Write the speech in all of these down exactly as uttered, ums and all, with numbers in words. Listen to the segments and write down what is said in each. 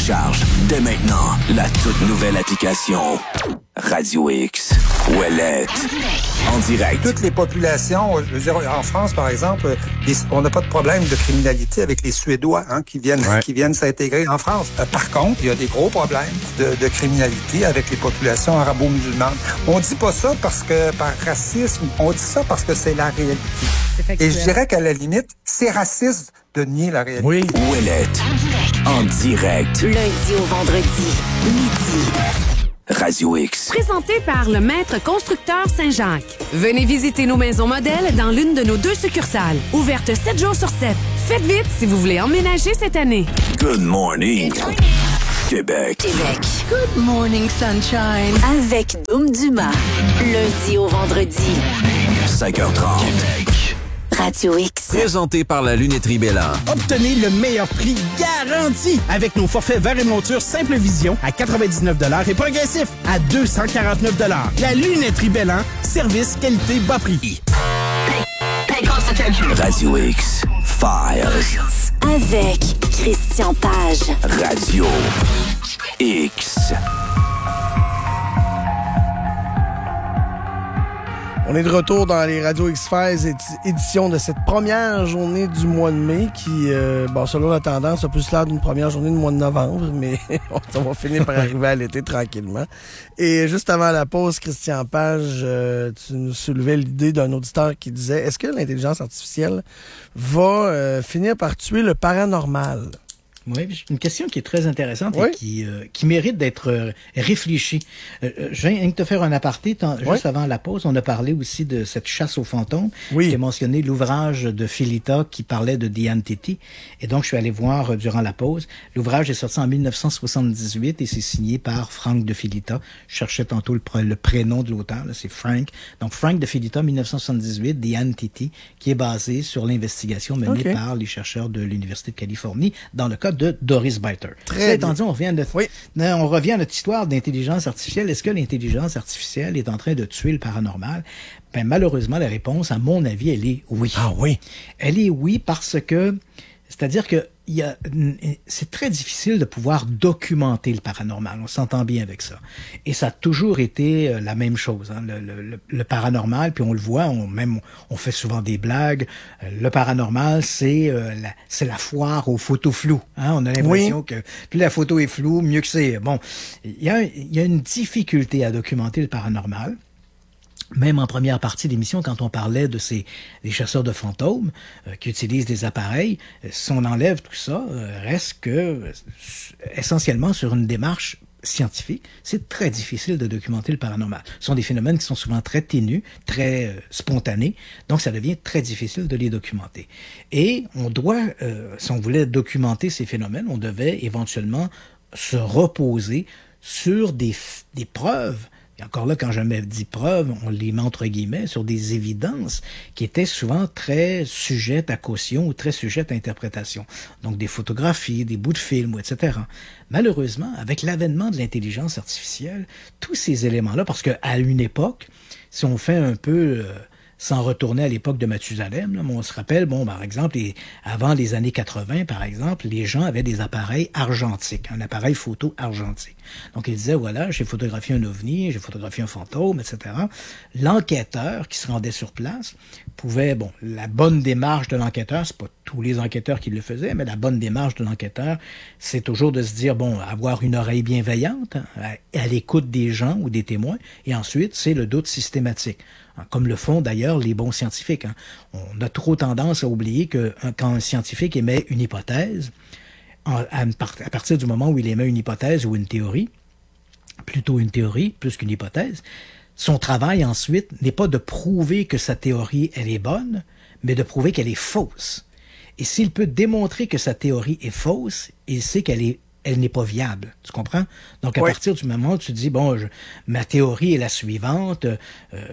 Télécharge dès maintenant la toute nouvelle application Radio X. Ouellette. En direct. Toutes les populations, je veux dire, en France, par exemple, les, on n'a pas de problème de criminalité avec les Suédois hein, qui viennent ouais. qui viennent s'intégrer en France. Euh, par contre, il y a des gros problèmes de, de criminalité avec les populations arabo-musulmanes. On dit pas ça parce que par racisme, on dit ça parce que c'est la réalité. C'est Et je dirais qu'à la limite, c'est raciste de nier la réalité. Oui. Ouellette. En direct. Lundi au vendredi, midi. Radio X. Présenté par le Maître Constructeur Saint-Jacques. Venez visiter nos maisons modèles dans l'une de nos deux succursales. Ouvertes sept jours sur sept. Faites vite si vous voulez emménager cette année. Good morning. Québec. Québec. Good morning, sunshine. Avec Doom Dumas. Lundi au vendredi. cinq heures trente. Québec. Radio X. Présenté par la lunetterie Bélan. Obtenez le meilleur prix garanti avec nos forfaits verre et monture Simple Vision à quatre-vingt-dix-neuf dollars et progressif à deux cent quarante-neuf dollars. La lunetterie Bélan, service, qualité, bas prix. Radio X. Files. Avec Christian Page. Radio X. On est de retour dans les Radio X-Files, édition de cette première journée du mois de mai qui, euh, bon, selon la tendance, a plus l'air d'une première journée du mois de novembre, mais on va finir par arriver à l'été tranquillement. Et juste avant la pause, Christian Page, euh, tu nous soulevais l'idée d'un auditeur qui disait, est-ce que l'intelligence artificielle va euh, finir par tuer le paranormal? Oui, une question qui est très intéressante oui. et qui, euh, qui mérite d'être euh, réfléchie. Euh, je viens de te faire un aparté. Tant, oui. Juste avant la pause, on a parlé aussi de cette chasse aux fantômes. Oui. J'ai mentionné l'ouvrage de Philita qui parlait de The Entity. Et donc, je suis allé voir euh, durant la pause. L'ouvrage est sorti en dix-neuf cent soixante-dix-huit et c'est signé par Frank de Philita. Je cherchais tantôt le, pr- le prénom de l'auteur, là, c'est Frank. Donc, Frank de Philita, dix-neuf cent soixante-dix-huit, The Entity, qui est basé sur l'investigation menée okay. par les chercheurs de l'Université de Californie dans le cas de Doris Beiter. Très étant dit, on revient à notre, oui. on revient à notre histoire d'intelligence artificielle. Est-ce que l'intelligence artificielle est en train de tuer le paranormal? Ben, malheureusement, la réponse, à mon avis, elle est oui. Ah oui? Elle est oui parce que, c'est-à-dire que il y a, c'est très difficile de pouvoir documenter le paranormal. On s'entend bien avec ça. Et ça a toujours été la même chose, hein, le, le, le paranormal. Puis on le voit, on même on fait souvent des blagues. Le paranormal, c'est euh, la, c'est la foire aux photos floues. Hein, on a l'impression oui. que plus la photo est floue, mieux que c'est. Bon, il y a, il y a une difficulté à documenter le paranormal. Même en première partie d'émission, quand on parlait de ces des chasseurs de fantômes euh, qui utilisent des appareils, euh, si on enlève tout ça, euh, reste que euh, essentiellement sur une démarche scientifique, c'est très difficile de documenter le paranormal. Ce sont des phénomènes qui sont souvent très ténus, très euh, spontanés, donc ça devient très difficile de les documenter. Et on doit, euh, si on voulait documenter ces phénomènes, on devait éventuellement se reposer sur des, des preuves. Et encore là, quand je me dis preuves, on les met entre guillemets sur des évidences qui étaient souvent très sujettes à caution ou très sujettes à interprétation. Donc des photographies, des bouts de films, et cetera. Malheureusement, avec l'avènement de l'intelligence artificielle, tous ces éléments-là, parce qu'à une époque, si on fait un peu... Euh, sans retourner à l'époque de Mathusalem, là, on se rappelle, bon, par exemple, les, avant les années quatre-vingts, par exemple, les gens avaient des appareils argentiques, un appareil photo argentique. Donc, ils disaient, voilà, j'ai photographié un ovni, j'ai photographié un fantôme, et cetera. L'enquêteur qui se rendait sur place pouvait, bon, la bonne démarche de l'enquêteur, c'est pas tous les enquêteurs qui le faisaient, mais la bonne démarche de l'enquêteur, c'est toujours de se dire, bon, avoir une oreille bienveillante, à, à l'écoute des gens ou des témoins, et ensuite, c'est le doute systématique. Comme le font d'ailleurs les bons scientifiques. Hein. On a trop tendance à oublier que quand un scientifique émet une hypothèse, à, à partir du moment où il émet une hypothèse ou une théorie, plutôt une théorie plus qu'une hypothèse, son travail ensuite n'est pas de prouver que sa théorie, elle est bonne, mais de prouver qu'elle est fausse. Et s'il peut démontrer que sa théorie est fausse, il sait qu'elle est elle n'est pas viable. Tu comprends? Donc, à oui. partir du moment où tu dis, bon, je, ma théorie est la suivante, euh,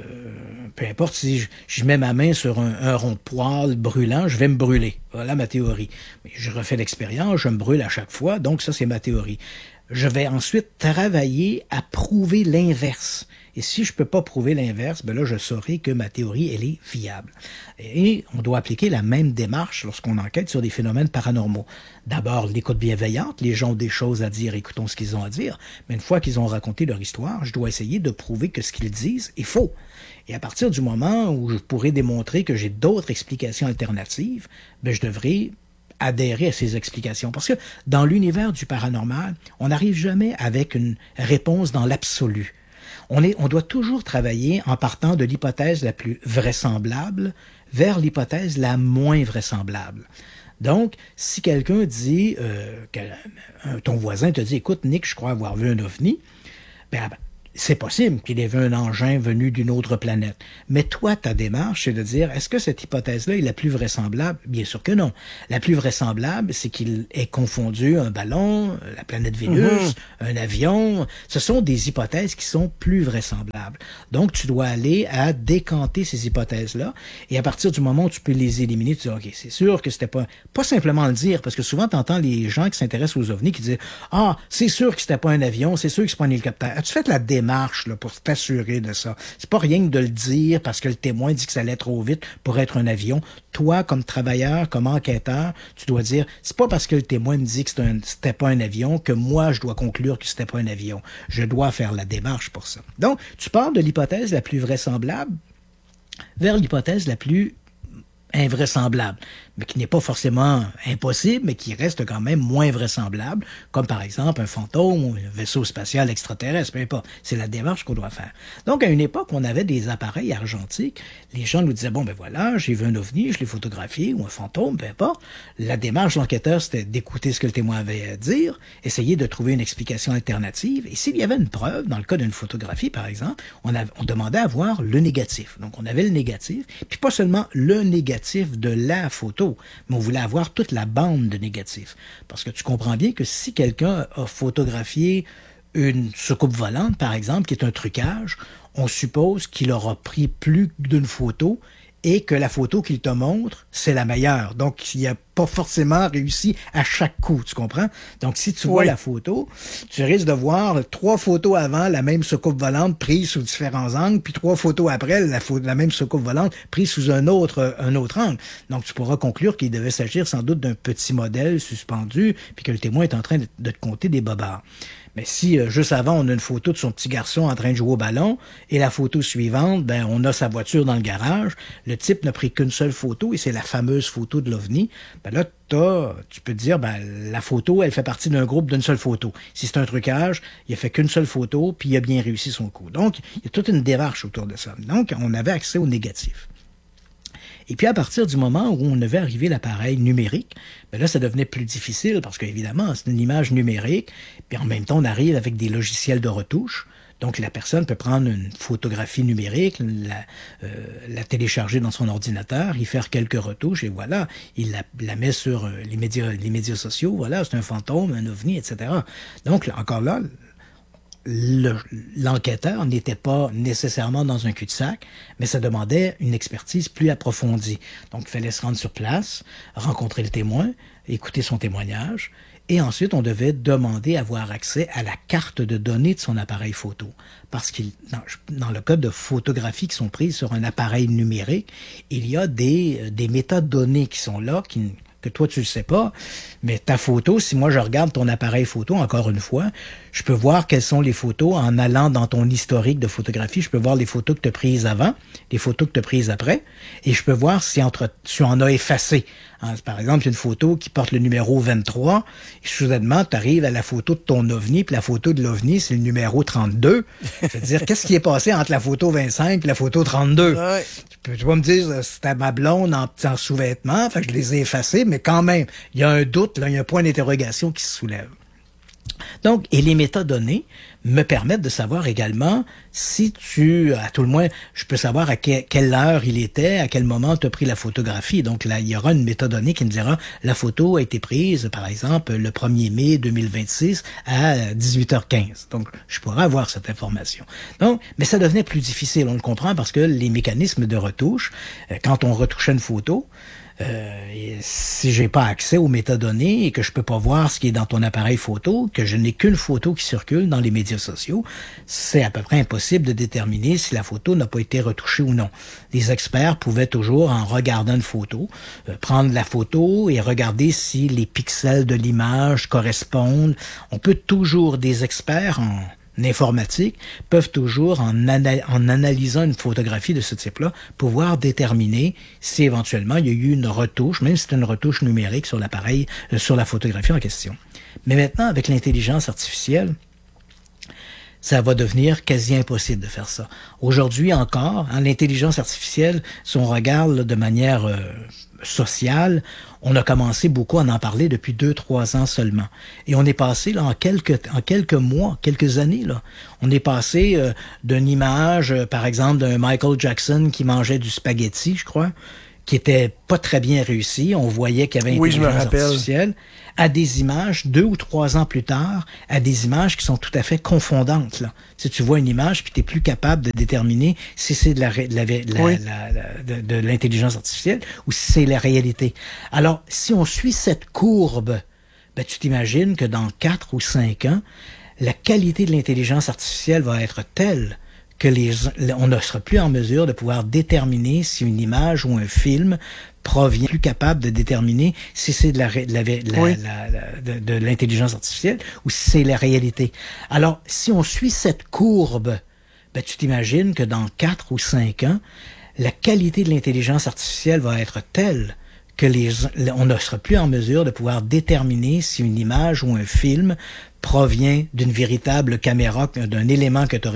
peu importe si je, je mets ma main sur un, un rond de poêle brûlant, je vais me brûler. Voilà ma théorie. Mais je refais l'expérience, je me brûle à chaque fois, donc ça, c'est ma théorie. Je vais ensuite travailler à prouver l'inverse. Et si je peux pas prouver l'inverse, ben là, je saurai que ma théorie, elle est viable. Et on doit appliquer la même démarche lorsqu'on enquête sur des phénomènes paranormaux. D'abord, l'écoute bienveillante. Les gens ont des choses à dire, écoutons ce qu'ils ont à dire. Mais une fois qu'ils ont raconté leur histoire, je dois essayer de prouver que ce qu'ils disent est faux. Et à partir du moment où je pourrai démontrer que j'ai d'autres explications alternatives, ben je devrais adhérer à ces explications. Parce que dans l'univers du paranormal, on n'arrive jamais avec une réponse dans l'absolu. On est, on doit toujours travailler en partant de l'hypothèse la plus vraisemblable vers l'hypothèse la moins vraisemblable. Donc, si quelqu'un dit, euh, que, euh, ton voisin te dit, écoute, Nick, je crois avoir vu un ovni, ben, ben c'est possible qu'il ait vu un engin venu d'une autre planète. Mais toi, ta démarche, c'est de dire, est-ce que cette hypothèse-là est la plus vraisemblable? Bien sûr que non. La plus vraisemblable, c'est qu'il ait confondu un ballon, la planète Vénus, mm-hmm. un avion. Ce sont des hypothèses qui sont plus vraisemblables. Donc, tu dois aller à décanter ces hypothèses-là. Et à partir du moment où tu peux les éliminer, tu dis, OK, c'est sûr que c'était pas... Pas simplement le dire, parce que souvent, tu entends les gens qui s'intéressent aux ovnis qui disent, ah, c'est sûr que c'était pas un avion, c'est sûr que c'est pas un hélicoptère. As-tu fait la démarche là, pour t'assurer de ça? C'est pas rien que de le dire parce que le témoin dit que ça allait trop vite pour être un avion. Toi, comme travailleur, comme enquêteur, tu dois dire, c'est pas parce que le témoin me dit que c'était, un, c'était pas un avion que moi, je dois conclure que c'était pas un avion. Je dois faire la démarche pour ça. Donc, tu pars de l'hypothèse la plus vraisemblable vers l'hypothèse la plus invraisemblable, mais qui n'est pas forcément impossible, mais qui reste quand même moins vraisemblable, comme par exemple un fantôme ou un vaisseau spatial extraterrestre, peu importe. C'est la démarche qu'on doit faire. Donc, à une époque, on avait des appareils argentiques. Les gens nous disaient, bon, ben voilà, j'ai vu un ovni, je l'ai photographié, ou un fantôme, peu importe. La démarche de l'enquêteur, c'était d'écouter ce que le témoin avait à dire, essayer de trouver une explication alternative. Et s'il y avait une preuve, dans le cas d'une photographie, par exemple, on, avait, on demandait à voir le négatif. Donc, on avait le négatif, puis pas seulement le négatif de la photo, mais on voulait avoir toute la bande de négatifs. Parce que tu comprends bien que si quelqu'un a photographié une soucoupe volante, par exemple, qui est un trucage, on suppose qu'il aura pris plus d'une photo et que la photo qu'il te montre, c'est la meilleure. Donc, il n'a pas forcément réussi à chaque coup, tu comprends? Donc, si tu vois oui. la photo, tu risques de voir trois photos avant la même soucoupe volante prise sous différents angles, puis trois photos après la, la même soucoupe volante prise sous un autre, un autre angle. Donc, tu pourras conclure qu'il devait s'agir sans doute d'un petit modèle suspendu, puis que le témoin est en train de, de te compter des bobards. Mais si, euh, juste avant, on a une photo de son petit garçon en train de jouer au ballon, et la photo suivante, ben, on a sa voiture dans le garage, le type n'a pris qu'une seule photo, et c'est la fameuse photo de l'OVNI, ben là, t'as, tu peux te dire, ben, la photo, elle fait partie d'un groupe d'une seule photo. Si c'est un trucage, il a fait qu'une seule photo, puis il a bien réussi son coup. Donc, il y a toute une démarche autour de ça. Donc, on avait accès au négatif. Et puis, à partir du moment où on avait arrivé l'appareil numérique, ben là, ça devenait plus difficile parce qu'évidemment, c'est une image numérique. Puis en même temps, on arrive avec des logiciels de retouche. Donc, la personne peut prendre une photographie numérique, la, euh, la télécharger dans son ordinateur, y faire quelques retouches, et voilà, il la, la met sur euh, les médias, les médias sociaux. Voilà, c'est un fantôme, un ovni, et cetera. Donc, là, encore là, Le, l'enquêteur n'était pas nécessairement dans un cul-de-sac, mais ça demandait une expertise plus approfondie. Donc, il fallait se rendre sur place, rencontrer le témoin, écouter son témoignage, et ensuite, on devait demander à avoir accès à la carte de données de son appareil photo. Parce qu'il, dans, dans le cas de photographies qui sont prises sur un appareil numérique, il y a des, des métadonnées qui sont là, qui que toi, tu le sais pas, mais ta photo, si moi je regarde ton appareil photo, encore une fois, je peux voir quelles sont les photos en allant dans ton historique de photographie. Je peux voir les photos que tu as prises avant, les photos que tu as prises après, et je peux voir si entre, tu en as effacé. Hein, par exemple, une photo qui porte le numéro vingt-trois, et soudainement, tu arrives à la photo de ton ovni, puis la photo de l'ovni, c'est le numéro trente-deux. Je veux dire, qu'est-ce qui est passé entre la photo vingt-cinq et la photo trente-deux? Ouais. Tu peux, tu vas me dire, c'était ma blonde en, en sous-vêtements, fait que je les ai effacés, mais quand même, il y a un doute, là, il y a un point d'interrogation qui se soulève. Donc, et les métadonnées me permettent de savoir également si tu, à tout le moins, je peux savoir à que, quelle heure il était, à quel moment tu as pris la photographie. Donc là, il y aura une métadonnée qui me dira la photo a été prise, par exemple, le premier mai deux mille vingt-six à dix-huit heures quinze. Donc, je pourrais avoir cette information. Donc, mais ça devenait plus difficile, on le comprend, parce que les mécanismes de retouche, quand on retouchait une photo, Euh, et si j'ai pas accès aux métadonnées et que je peux pas voir ce qui est dans ton appareil photo, que je n'ai qu'une photo qui circule dans les médias sociaux, c'est à peu près impossible de déterminer si la photo n'a pas été retouchée ou non. Les experts pouvaient toujours, en regardant une photo, euh, prendre la photo et regarder si les pixels de l'image correspondent. On peut toujours, des experts en informatique peuvent toujours, en, ana- en analysant une photographie de ce type-là, pouvoir déterminer si éventuellement il y a eu une retouche, même si c'est une retouche numérique sur l'appareil, euh, sur la photographie en question. Mais maintenant, avec l'intelligence artificielle, ça va devenir quasi impossible de faire ça. Aujourd'hui encore, hein, l'intelligence artificielle, si on regarde là, de manière euh, sociale, on a commencé beaucoup à en parler depuis deux, trois ans seulement. Et on est passé là en quelques en quelques mois, quelques années là, on est passé euh, d'une image, euh, par exemple, d'un Michael Jackson qui mangeait du spaghetti, je crois, qui était pas très bien réussi. On voyait qu'il y avait une oui, intelligence artificielle, à des images, deux ou trois ans plus tard, à des images qui sont tout à fait confondantes. Là. Si tu vois une image puis tu n'es plus capable de déterminer si c'est de la, de, la, de, la, oui. la, la, de, de l'intelligence artificielle ou si c'est la réalité. Alors, si on suit cette courbe, ben, tu t'imagines que dans quatre ou cinq ans, la qualité de l'intelligence artificielle va être telle que les, on ne sera plus en mesure de pouvoir déterminer si une image ou un film provient, plus capable de déterminer si c'est de la, de la, de, la, oui. la, la, de, de l'intelligence artificielle ou si c'est la réalité. Alors, si on suit cette courbe, ben, tu t'imagines que dans quatre ou cinq ans, la qualité de l'intelligence artificielle va être telle que les, on ne sera plus en mesure de pouvoir déterminer si une image ou un film provient d'une véritable caméra, d'un élément que tu aurais